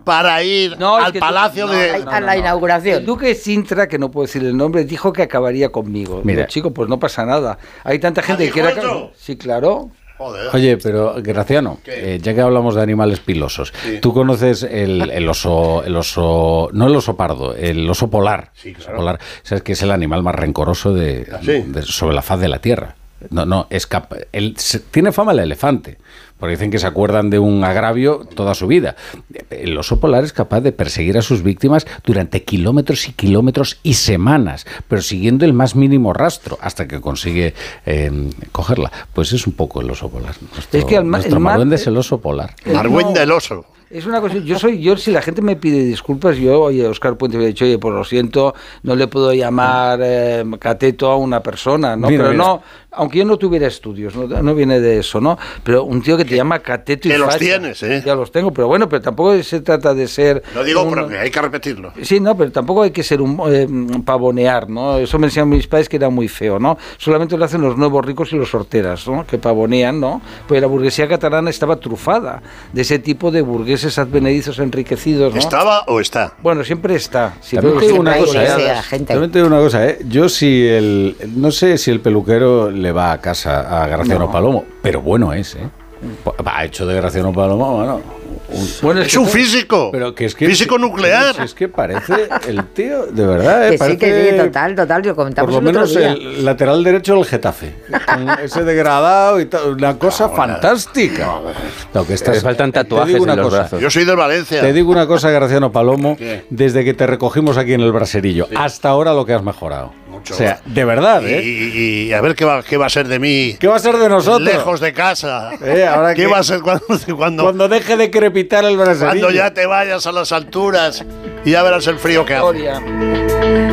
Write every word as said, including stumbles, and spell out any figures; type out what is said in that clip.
para ir no, al tú, palacio no, de... no, no, a la no. inauguración. El duque Sintra, que no puedo decir el nombre, dijo que acabaría conmigo. Mira. Digo, chico, pues no pasa nada. Hay tanta gente que dijo quiere... eso? Sí, claro. Joder. Oye, pero Graciano, eh, ya que hablamos de animales pilosos, Sí. ¿tú conoces el, el oso, el oso, no el oso pardo, el oso polar? Sí, claro. Oso polar, sabes que es el animal más rencoroso de, ¿Ah, sí? de- sobre la faz de la tierra. No, no, es cap- él se- tiene fama el elefante, porque dicen que se acuerdan de un agravio toda su vida. El oso polar es capaz de perseguir a sus víctimas durante kilómetros y kilómetros y semanas, pero siguiendo el más mínimo rastro hasta que consigue eh, cogerla. Pues es un poco el oso polar. Nuestro, Es que el ma- nuestro el mar- Marwende es el oso polar. Marwén No. del oso. Es una cosa, yo soy, yo si la gente me pide disculpas, yo, oye, Óscar Puente me ha dicho, oye, pues lo siento, no le puedo llamar eh, cateto a una persona, ¿no? Mira, Pero mira. no, aunque yo no tuviera estudios, no, no viene de eso, ¿no? Pero un tío que te llama cateto y que los facha, tienes, ¿eh? Ya los tengo, pero bueno, pero tampoco se trata de ser... Lo digo, un- pero que hay que repetirlo. Sí, no, pero tampoco hay que ser un eh, pavonear, ¿no? Eso me enseñaron mis padres que era muy feo, ¿no? Solamente lo hacen los nuevos ricos y los horteras, ¿no? Que pavonean, ¿no? Pues la burguesía catalana estaba trufada de ese tipo de burgueses advenedizos enriquecidos, ¿no? ¿Estaba o está? Bueno, siempre está. También te digo una Siempre cosa, hay ¿eh? que ser la gente. También te digo una cosa, ¿eh? Yo si el... No sé si el peluquero le va a casa a Graciano No. Palomo, pero bueno es, ¿eh? Ha hecho de Graciano Palomo, bueno... un- Bueno, Es un físico. Pero que es que físico nuclear. Es que parece el tío, de verdad, ¿eh? Que sí, Parece, que sí, total, total, lo comentamos por lo el otro menos día. el lateral derecho del Getafe. Con ese degradado y tal, una cosa fantástica. No, que estás, Le faltan te tatuajes digo una en los cosa, brazos. Yo soy del Valencia. Te digo una cosa, Graciano Palomo, ¿Qué? desde que te recogimos aquí en el braserillo, hasta ahora lo que has mejorado. Mucho. O sea, de verdad, Y, ¿eh? y- y a ver qué va, qué va a ser de mí. ¿Qué va a ser de nosotros? Lejos de casa. Eh, ahora ¿Qué que- va a ser cuando, cuando, Cuando deje de crepitar el braserillo. cuando ya te vayas a las alturas y ya verás el frío que hace? historia.